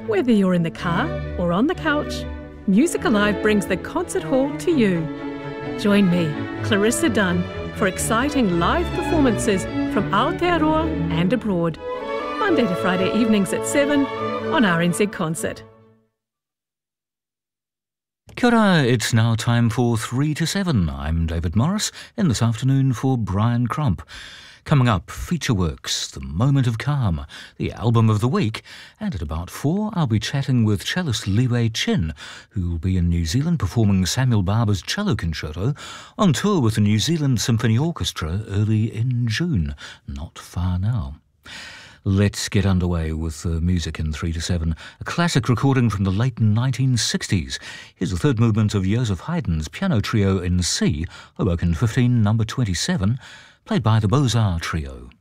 Whether you're in the car or on the couch, Music Alive brings the concert hall to you. Join me, Clarissa Dunn, for exciting live performances from Aotearoa and abroad. Monday to Friday evenings at 7 on RNZ Concert. Kia ora, it's now time for 3 to 7. I'm David Morris, in this afternoon for Brian Crump. Coming up, Feature Works, The Moment of Calm, the Album of the Week, and at about 4 I'll be chatting with cellist Liwei Chin, who will be in New Zealand performing Samuel Barber's cello concerto on tour with the New Zealand Symphony Orchestra early in June, not far now. Let's get underway with the music in 3 to 7, a classic recording from the late 1960s. Here's the third movement of Joseph Haydn's piano trio in C, Hoboken 15, number 27, played by the Beaux-Arts Trio.